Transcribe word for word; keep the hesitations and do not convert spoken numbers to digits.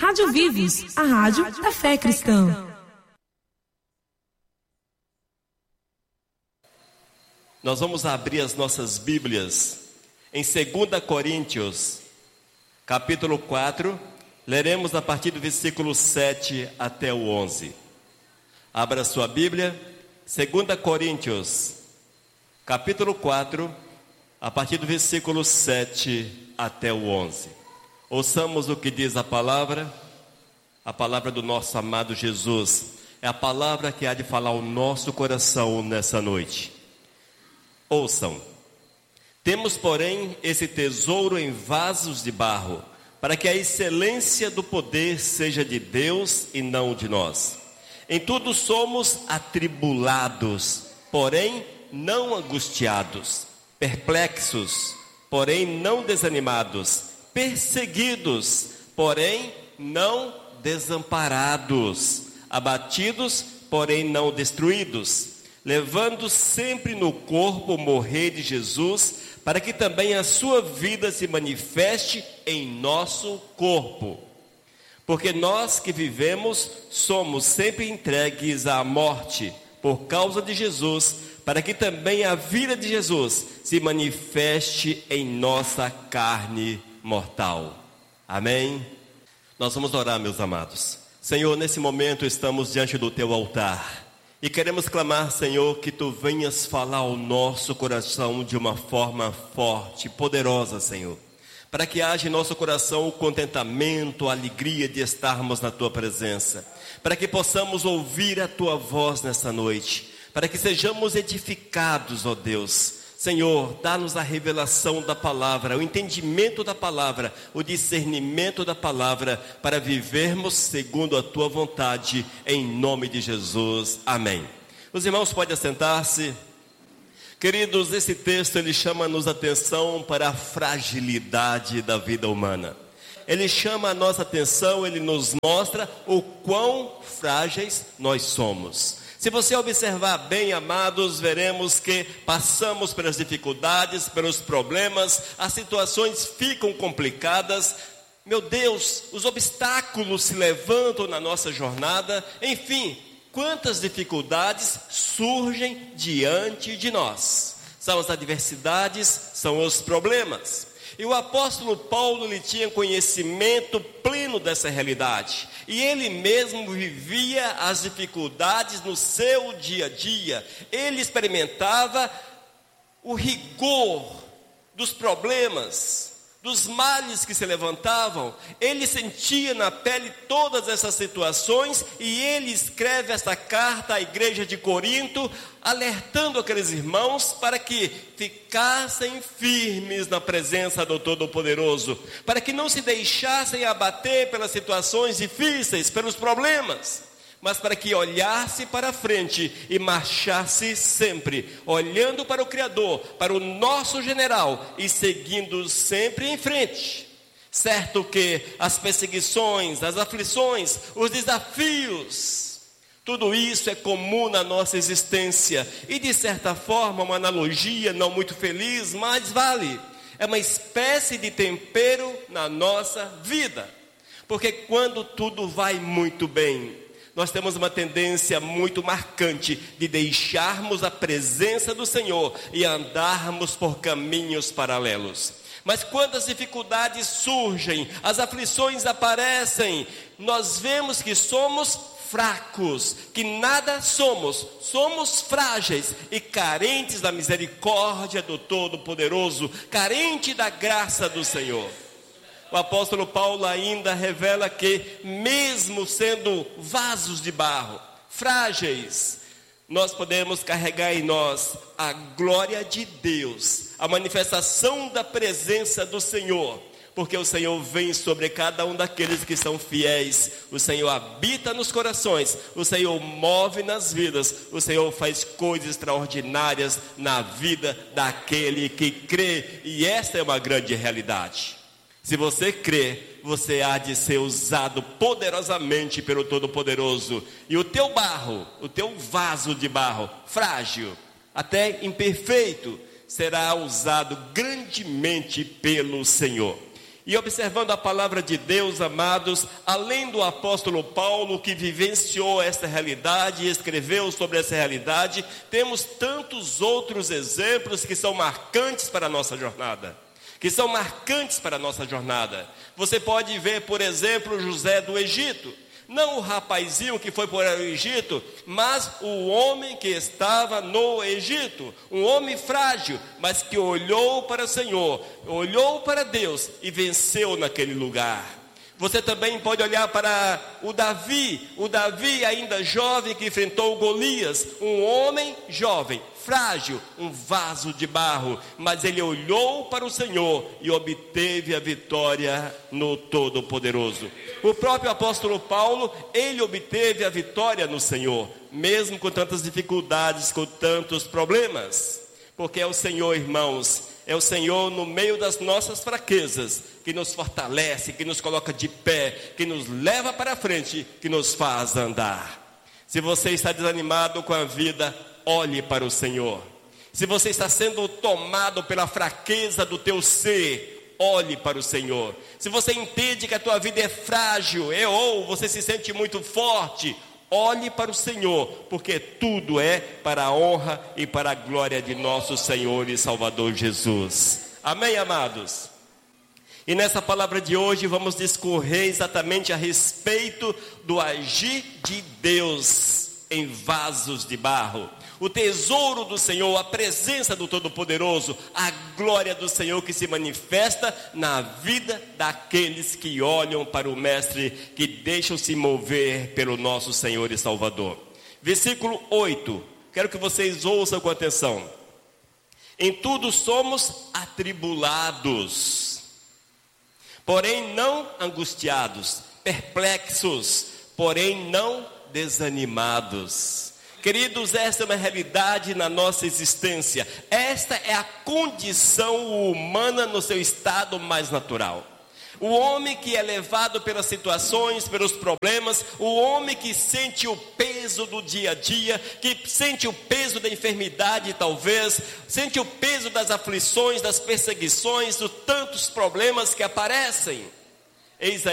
Rádio Vivos, a rádio da fé cristã. Nós vamos abrir as nossas Bíblias em dois Coríntios, capítulo quatro, leremos a partir do versículo sete até o onze. Abra sua Bíblia, dois Coríntios, capítulo quatro, a partir do versículo sete até o onze. Ouçamos o que diz a palavra, a palavra do nosso amado Jesus. É a palavra que há de falar ao nosso coração nessa noite. Ouçam. Temos, porém, esse tesouro em vasos de barro, para que a excelência do poder seja de Deus e não de nós. Em tudo somos atribulados, porém não angustiados, perplexos, porém não desanimados, perseguidos, porém não desamparados, abatidos, porém não destruídos, levando sempre no corpo o morrer de Jesus, para que também a sua vida se manifeste em nosso corpo. Porque nós que vivemos somos sempre entregues à morte por causa de Jesus, para que também a vida de Jesus se manifeste em nossa carne mortal. Amém? Nós vamos orar, meus amados. Senhor, nesse momento estamos diante do teu altar e queremos clamar, Senhor, que tu venhas falar ao nosso coração de uma forma forte, poderosa, Senhor, para que haja em nosso coração o contentamento, a alegria de estarmos na tua presença, para que possamos ouvir a tua voz nessa noite, para que sejamos edificados, ó Deus. Senhor, dá-nos a revelação da palavra, o entendimento da palavra, o discernimento da palavra, para vivermos segundo a tua vontade, em nome de Jesus. Amém. Os irmãos podem assentar-se. Queridos, esse texto ele chama-nos atenção para a fragilidade da vida humana. Ele chama a nossa atenção, ele nos mostra o quão frágeis nós somos. Se você observar bem, amados, veremos que passamos pelas dificuldades, pelos problemas, as situações ficam complicadas. Meu Deus, os obstáculos se levantam na nossa jornada. Enfim, quantas dificuldades surgem diante de nós. São as adversidades, são os problemas. E o apóstolo Paulo, ele tinha conhecimento pleno dessa realidade. E ele mesmo vivia as dificuldades no seu dia a dia. Ele experimentava o rigor dos problemas, dos males que se levantavam. Ele sentia na pele todas essas situações. E ele escreve esta carta à igreja de Corinto, alertando aqueles irmãos para que ficassem firmes na presença do Todo-Poderoso, para que não se deixassem abater pelas situações difíceis, pelos problemas, mas para que olhasse para frente e marchasse sempre, olhando para o Criador, para o nosso general e seguindo sempre em frente. Certo que as perseguições, as aflições, os desafios, tudo isso é comum na nossa existência. E de certa forma, uma analogia não muito feliz, mas vale. É uma espécie de tempero na nossa vida. Porque quando tudo vai muito bem, nós temos uma tendência muito marcante de deixarmos a presença do Senhor e andarmos por caminhos paralelos. Mas quando as dificuldades surgem, as aflições aparecem, nós vemos que somos fracos, que nada somos, somos frágeis e carentes da misericórdia do Todo-Poderoso, carente da graça do Senhor. O apóstolo Paulo ainda revela que, mesmo sendo vasos de barro, frágeis, nós podemos carregar em nós a glória de Deus, a manifestação da presença do Senhor, porque o Senhor vem sobre cada um daqueles que são fiéis. O Senhor habita nos corações, o Senhor move nas vidas, o Senhor faz coisas extraordinárias na vida daquele que crê, e esta é uma grande realidade. Se você crê, você há de ser usado poderosamente pelo Todo-Poderoso, e o teu barro, o teu vaso de barro, frágil, até imperfeito, será usado grandemente pelo Senhor. E observando a palavra de Deus, amados, além do apóstolo Paulo, que vivenciou essa realidade e escreveu sobre essa realidade, temos tantos outros exemplos que são marcantes para a nossa jornada. Que são marcantes para a nossa jornada. Você pode ver, por exemplo, José do Egito. Não o rapazinho que foi para o Egito, mas o homem que estava no Egito. Um homem frágil, mas que olhou para o Senhor, olhou para Deus e venceu naquele lugar. Você também pode olhar para o Davi, o Davi ainda jovem que enfrentou Golias, um homem jovem, frágil, um vaso de barro, mas ele olhou para o Senhor e obteve a vitória no Todo-Poderoso. O próprio apóstolo Paulo, ele obteve a vitória no Senhor, mesmo com tantas dificuldades, com tantos problemas, porque é o Senhor, irmãos, é o Senhor no meio das nossas fraquezas, que nos fortalece, que nos coloca de pé, que nos leva para frente, que nos faz andar. Se você está desanimado com a vida, olhe para o Senhor. Se você está sendo tomado pela fraqueza do teu ser, olhe para o Senhor. Se você entende que a tua vida é frágil, é, ou você se sente muito forte, olhe para o Senhor, porque tudo é para a honra e para a glória de nosso Senhor e Salvador Jesus. Amém, amados? E nessa palavra de hoje vamos discorrer exatamente a respeito do agir de Deus em vasos de barro. O tesouro do Senhor, a presença do Todo-Poderoso, a glória do Senhor que se manifesta na vida daqueles que olham para o Mestre, que deixam-se mover pelo nosso Senhor e Salvador. Versículo oito, quero que vocês ouçam com atenção. Em tudo somos atribulados, porém não angustiados, perplexos, porém não desanimados. Queridos, esta é uma realidade na nossa existência. Esta é a condição humana no seu estado mais natural. O homem que é levado pelas situações, pelos problemas, o homem que sente o peso do dia a dia, que sente o peso da enfermidade talvez, sente o peso das aflições, das perseguições, dos tantos problemas que aparecem. Eis aí